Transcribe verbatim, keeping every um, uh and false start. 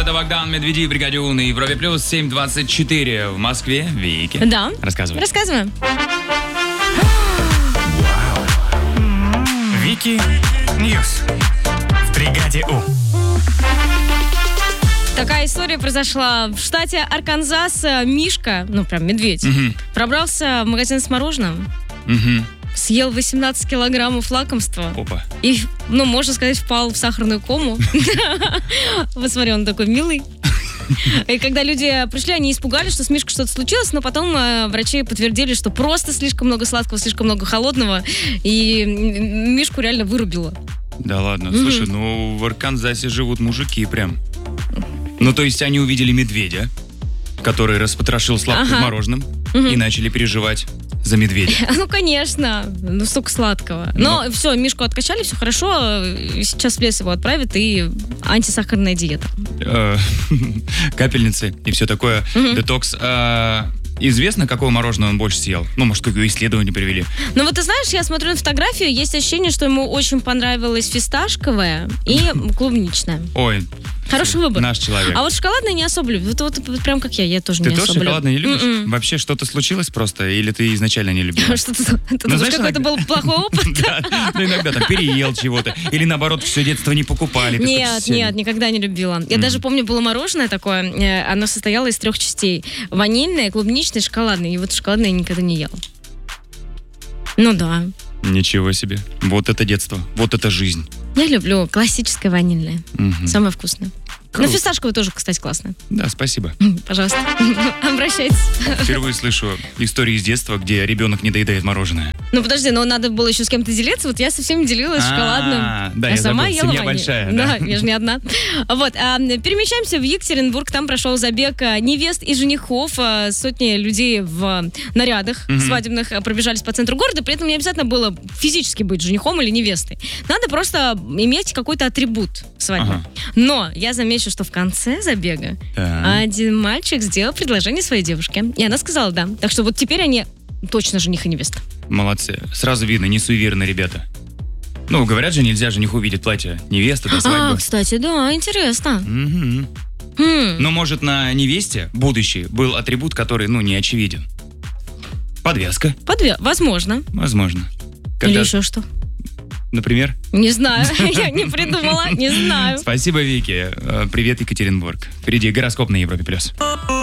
Это Богдан Медведев, бригаде У на Европе Плюс, семь двадцать четыре в Москве. Вики. Да. Рассказывай. Рассказываем. Вики Ньюс в бригаде У. Такая история произошла в штате Арканзас. Мишка, ну прям медведь, Угу. пробрался в магазин с мороженым, Угу. съел восемнадцать килограммов лакомства Опа. и, ну, можно сказать, впал в сахарную кому. Вот смотри, он такой милый. И когда люди пришли, они испугались, что с Мишкой что-то случилось, но потом э, врачи подтвердили, что просто слишком много сладкого, слишком много холодного, и Мишку реально вырубило. Да ладно. Слушай, ну в Арканзасе живут мужики прям. Ну, то есть они увидели медведя, который распотрошил сладкое Ага. мороженым, и начали переживать за медведя. Ну, конечно, ну, столько сладкого. Но все, Мишку откачали, все хорошо, и сейчас в лес его отправят, и антисахарная диета. Э, Капельницы и все такое. Детокс. А, Известно, какое мороженое он больше съел? Ну, может, какое исследование привели? Ну вот ты знаешь, я смотрю на фотографию, есть ощущение, что ему очень понравилось фисташковое и клубничное. Ой, Хороший выбор. наш человек. А вот шоколадное не особо люблю. Вот, вот, вот прям как я, я тоже Ты не тоже особо шоколадное не люблю. любишь? М-м. Вообще что-то случилось просто? Или ты изначально не любила? Что-то, ты Ну, думаешь, знаешь, какой-то иногда- был плохой опыт? Да, ну иногда там переел чего-то. Или наоборот, все детство не покупали. Ты Нет, хоть всё- нет, никогда не любила. Я даже помню, было мороженое такое, э, оно состояло из трех частей. Ванильное, клубничное, шоколадное. И вот шоколадное я никогда не ела. Ну да. Ничего себе. Вот это детство. Вот это жизнь. Я люблю классическое ванильное. Мгм. Самое вкусное. Круто. Но фисташковое тоже, кстати, классно. Да, спасибо. Пожалуйста, обращайтесь. Впервые слышу истории из детства, где ребенок не доедает мороженое. Ну подожди, но надо было еще с кем-то делиться. Вот я со всеми делилась А, шоколадным. да, я я сама забыл. ела Семья ваниль. большая, Да, да? я же не одна. Вот, а, перемещаемся в Екатеринбург. Там прошел забег а, невест и женихов. А, Сотни людей в нарядах свадебных а, пробежались по центру города. При этом не обязательно было физически быть женихом или невестой. Надо просто иметь какой-то атрибут свадьбы. Ага. Но я замечу, что в конце забега Так. один мальчик сделал предложение своей девушке. И она сказала да. Так что вот теперь они точно жених и невеста. Молодцы. Сразу видно, не суеверные ребята. Ну, говорят же, нельзя жениху увидеть платье невесты до А, свадьбы. кстати, да, интересно. Мгм. Хм. Но, может, на невесте будущий был атрибут, который, ну, не очевиден. Подвеска, Подве... Возможно. возможно. Или Когда, еще что? например. Не знаю. Я не придумала. Не знаю. Спасибо, Вики. Э, Привет, Екатеринбург. Впереди гороскоп на Европе+. плюс.